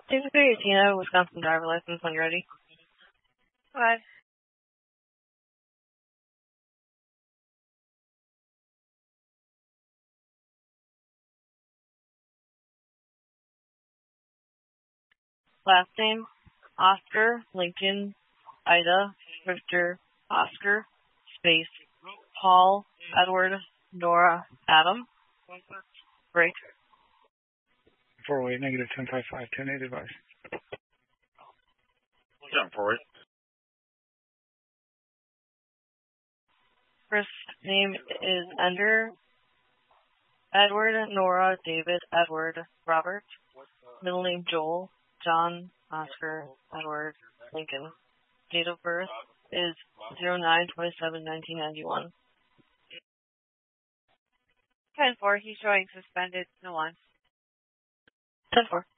David Tina, Wisconsin driver license when you're ready. Go ahead. Last name, Oscar, Lincoln, Ida, Victor, Oscar, space, Paul, Edward, Nora, Adam. Break. 4-way, negative 1055, 10-8 advice. Jump for it. First name is Ender, Edward, Nora, David, Edward, Robert. Middle name Joel, John, Oscar, Edward, Lincoln. Date of birth is 09/27/1991. 10-4, he's showing suspended. No one. 10-4.